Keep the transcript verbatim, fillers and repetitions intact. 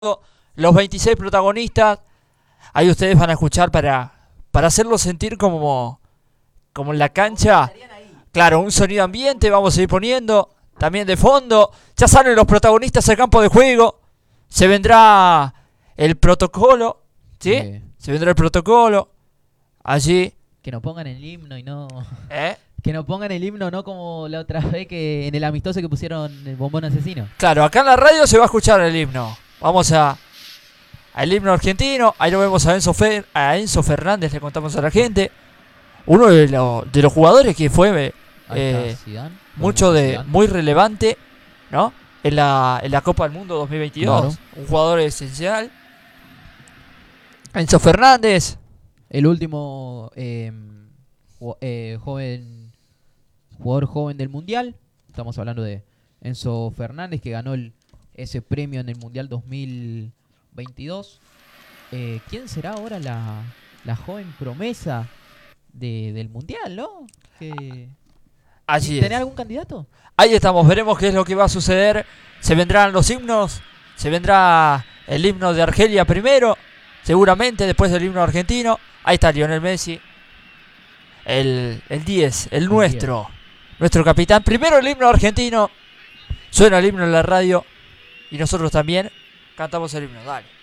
los veintiséis protagonistas. Ahí ustedes van a escuchar para, para hacerlos sentir como, como en la cancha. Claro, un sonido ambiente vamos a ir poniendo. También de fondo. Ya salen los protagonistas al campo de juego. Se vendrá el protocolo. ¿Sí? Eh, Se vendrá el protocolo. Allí. que nos pongan el himno y no... ¿Eh? Que nos pongan el himno, no como la otra vez que en el amistoso que pusieron el bombón asesino. Claro, acá en la radio se va a escuchar el himno. Vamos a... al himno argentino. Ahí lo vemos a Enzo, Fer, a Enzo Fernández, le contamos a la gente. Uno de, lo, de los jugadores que fue Ahí eh, está Zidane. mucho de Zidane. muy relevante, ¿no? En la, en la Copa del Mundo dos mil veintidós. Claro. Un jugador esencial. Enzo Fernández. El último eh, ju- eh, joven jugador joven del Mundial. Estamos hablando de Enzo Fernández, que ganó el, ese premio en el Mundial dos mil veintidós. Eh, ¿Quién será ahora la, la joven promesa de, del Mundial, no? Que, Así ¿Tenés es. algún candidato? Ahí estamos, veremos qué es lo que va a suceder. Se vendrán los himnos. Se vendrá el himno de Argelia primero. Seguramente después del himno argentino. Ahí está Lionel Messi. El, el diez, el, El nuestro. Nuestro capitán. Primero el himno argentino. Suena el himno en la radio. Y nosotros también cantamos el himno. Dale.